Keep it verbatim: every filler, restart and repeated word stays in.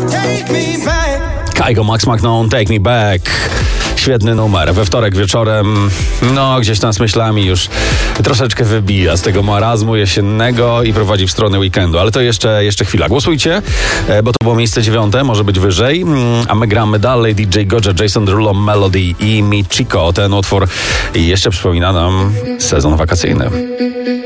Kygo, Max McNone, Take Me Back. Świetny numer. We wtorek wieczorem, no gdzieś tam z myślami już troszeczkę wybija z tego marazmu jesiennego i prowadzi w stronę weekendu. Ale to jeszcze, jeszcze chwila. Głosujcie, bo to było miejsce dziewiąte, może być wyżej. A my gramy dalej. D J Goja, Jason Derulo, Melody i Michiko. Ten utwór jeszcze przypomina nam sezon wakacyjny.